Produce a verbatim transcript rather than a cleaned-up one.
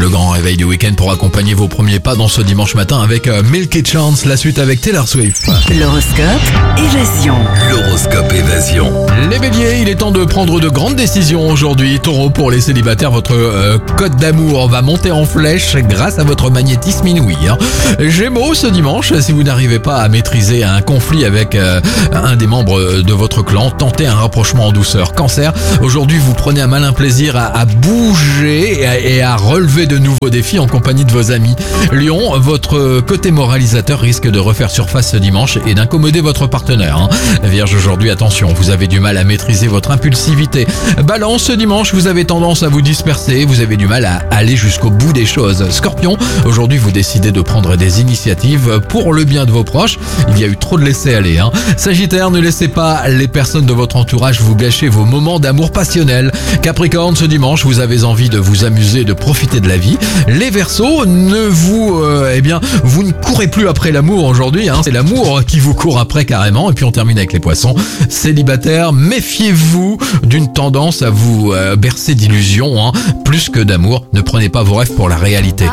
grand réveil du week-end pour accompagner vos premiers pas dans ce dimanche matin avec euh, Milky Chance, la suite avec Taylor Swift. L'horoscope Évasion. L'horoscope Évasion. Les béliers, il est temps de prendre de grandes décisions aujourd'hui. Taureau, pour les célibataires, votre euh, code d'amour va monter en flèche grâce à votre magnétisme inouï. Hein. Gémeaux, ce dimanche, si vous n'arrivez pas à maîtriser un conflit avec euh, un des membres de votre clan, tentez un rapprochement en douceur. Cancer, aujourd'hui vous prenez un malin plaisir à, à bouger et à, et à relever de nouveaux défis en compagnie de vos amis. Lion, votre côté moralisateur risque de refaire surface ce dimanche et d'incommoder votre partenaire. Hein. Vierge, aujourd'hui, attention, vous avez du mal à maîtriser votre impulsivité. Balance, ce dimanche, vous avez tendance à vous disperser, vous avez du mal à aller jusqu'au bout des choses. Scorpion, aujourd'hui vous décidez de prendre des initiatives pour le bien de vos proches. Il y a eu trop de laisser-aller. Hein. Sagittaire, ne laissez pas les personnes de votre entourage vous gâcher vos moments d'amour passionnel. Capricorne, ce dimanche, vous avez envie de vous amuser, de profiter de la vie. Les Verseaux, ne vous, euh, eh bien, vous ne courez plus après l'amour aujourd'hui. Hein. C'est l'amour qui vous court après carrément. Et puis on termine avec les Poissons. Célibataires, méfiez-vous d'une tendance à vous euh, bercer d'illusions, hein. Plus que d'amour, ne prenez pas vos rêves pour la réalité.